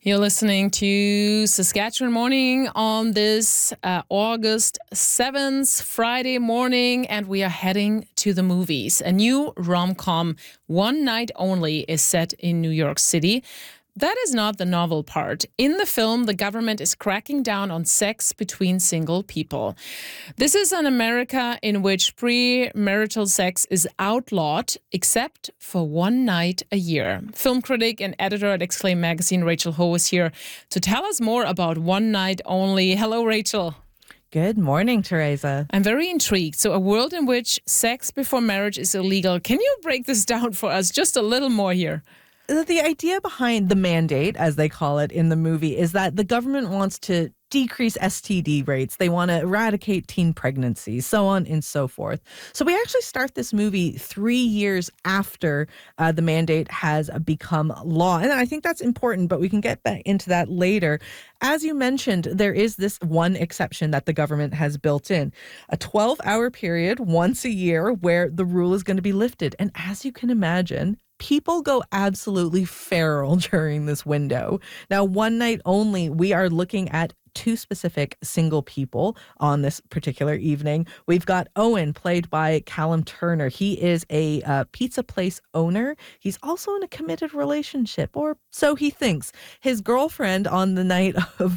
You're listening to Saskatchewan Morning on this August 7th, Friday morning, and we are heading to the movies. A new rom-com, One Night Only, is set in New York City. That is not the novel part. In the film, the government is cracking down on sex between single people. This is an America in which premarital sex is outlawed, except for one night a year. Film critic and editor at Exclaim Magazine, Rachel Ho, is here to tell us more about One Night Only. Hello, Rachel. Good morning, Teresa. I'm very intrigued. So a world in which sex before marriage is illegal. Can you break this down for us just a little more here? The idea behind the mandate, as they call it in the movie, is that the government wants to decrease STD rates. They want to eradicate teen pregnancies, so on and so forth. So we actually start this movie 3 years after the mandate has become law. And I think that's important, but we can get back into that later. As you mentioned, there is this one exception that the government has built in, a 12-hour period once a year where the rule is going to be lifted. And as you can imagine, people go absolutely feral during this window. Now, One Night Only, we are looking at two specific single people on this particular evening. We've got Owen, played by Callum Turner. He is a pizza place owner. He's also in a committed relationship, or so he thinks. His girlfriend, on the night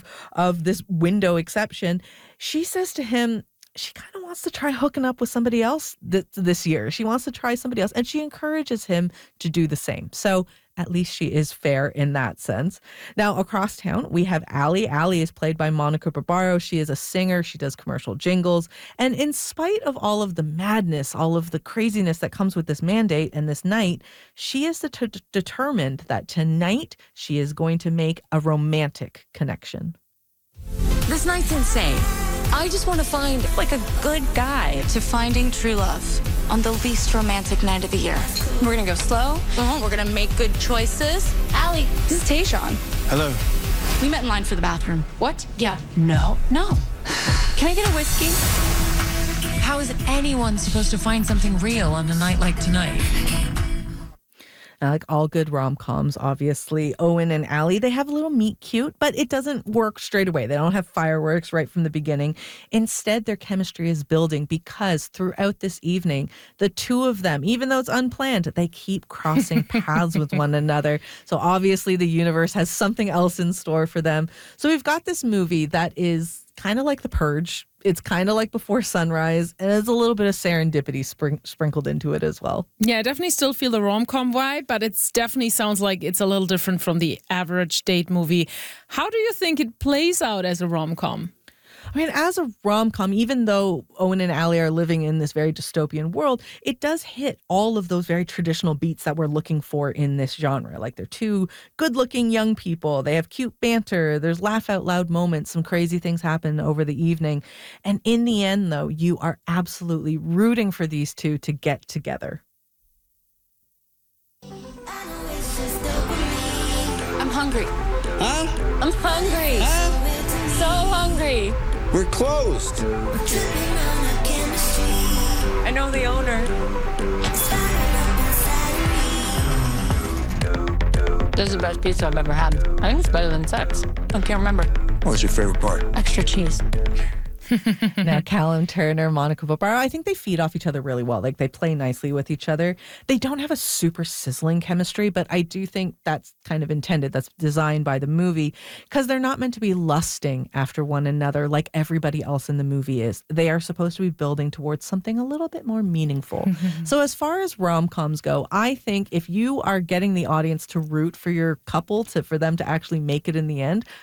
of this window exception, she says to him, she kind of wants to try hooking up with somebody else this year. She wants to try somebody else, and she encourages him to do the same. So at least she is fair in that sense. Now, across town, we have Allie. Allie is played by Monica Barbaro. She is a singer. She does commercial jingles. And in spite of all of the madness, all of the craziness that comes with this mandate and this night, she is determined that tonight she is going to make a romantic connection. This night's insane. I just want to find, a good guy. To finding true love on the least romantic night of the year. We're going to go slow. We're going to make good choices. Allie, this is Tayshawn. Hello. We met in line for the bathroom. What? Yeah. No. Can I get a whiskey? How is anyone supposed to find something real on a night like tonight? Like all good rom-coms, obviously, Owen and Allie, they have a little meet cute, but it doesn't work straight away. They don't have fireworks right from the beginning. Instead, their chemistry is building because throughout this evening, the two of them, even though it's unplanned, they keep crossing paths with one another. So obviously, the universe has something else in store for them. So we've got this movie that is kind of like The Purge. It's kind of like Before Sunrise, and there's a little bit of serendipity sprinkled into it as well. Yeah, I definitely still feel the rom-com vibe, but it definitely sounds like it's a little different from the average date movie. How do you think it plays out as a rom-com? I mean, as a rom-com, even though Owen and Allie are living in this very dystopian world, it does hit all of those very traditional beats that we're looking for in this genre. Like, they're two good-looking young people. They have cute banter. There's laugh-out-loud moments. Some crazy things happen over the evening. And in the end, though, you are absolutely rooting for these two to get together. I'm hungry. Huh? I'm hungry. Huh? So hungry. We're closed. I know the owner. This is the best pizza I've ever had. I think it's better than sex. I can't remember. What was your favorite part? Extra cheese. Now, Callum Turner, Monica Barbaro, I think they feed off each other really well. Like, they play nicely with each other. They don't have a super sizzling chemistry, but I do think that's kind of intended. That's designed by the movie because they're not meant to be lusting after one another like everybody else in the movie is. They are supposed to be building towards something a little bit more meaningful. So as far as rom-coms go, I think if you are getting the audience to root for your couple, for them to actually make it in the end,